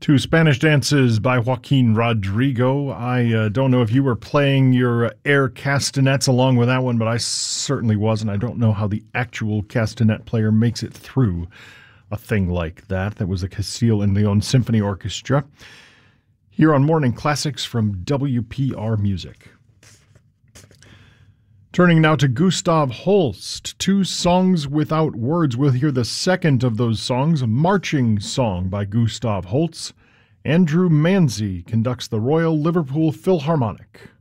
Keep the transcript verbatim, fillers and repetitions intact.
Two Spanish Dances by Joaquin Rodrigo. I uh, don't know if you were playing your air castanets along with that one, but I certainly wasn't. I don't know how the actual castanet player makes it through a thing like that. That was the Castile and Leon Symphony Orchestra. Here on Morning Classics from W P R Music. Turning now to Gustav Holst, Two Songs Without Words. We'll hear the second of those songs, Marching Song by Gustav Holst. Andrew Manzi conducts the Royal Liverpool Philharmonic.